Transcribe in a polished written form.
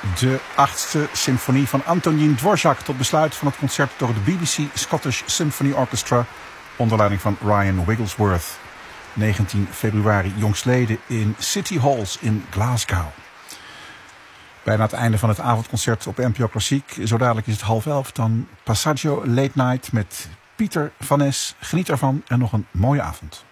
De 8e symfonie van Antonín Dvořák tot besluit van het concert door het BBC Scottish Symphony Orchestra onder leiding van Ryan Wigglesworth. 19 februari jongstleden in City Halls in Glasgow. Bijna het einde van het avondconcert op NPO Klassiek. Zo dadelijk is het 10:30. Dan Passaggio Late Night met Pieter van Nes. Geniet ervan en nog een mooie avond.